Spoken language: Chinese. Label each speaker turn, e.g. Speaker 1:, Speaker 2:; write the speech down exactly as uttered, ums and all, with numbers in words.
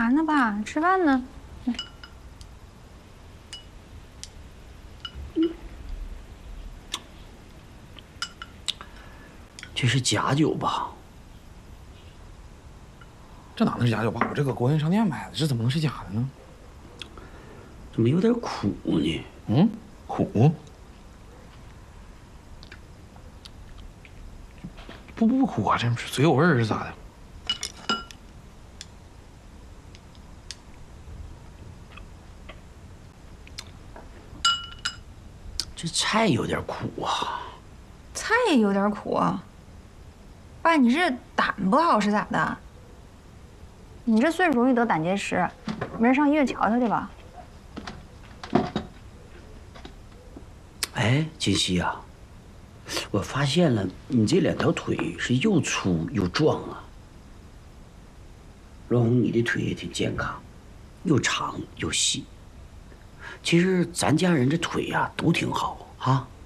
Speaker 1: 啥呢，爸？吃饭呢。
Speaker 2: 这是假酒吧？
Speaker 3: 这哪能是假酒吧？我这搁国营商店买的，这怎么能是假的呢？
Speaker 2: 怎么有点苦呢？
Speaker 3: 嗯，苦？不不苦啊，这嘴有味儿是咋的？
Speaker 2: 这菜有点苦啊。
Speaker 1: 菜也有点苦啊。爸，你是胆不好是咋的？你这岁数容易得胆结石，没人上医院瞧瞧去吧？
Speaker 2: 哎，金熙啊，我发现了，你这两条腿是又粗又壮啊。罗红，你的腿也挺健康，又长又细。其实咱家人这腿呀、都挺好啊。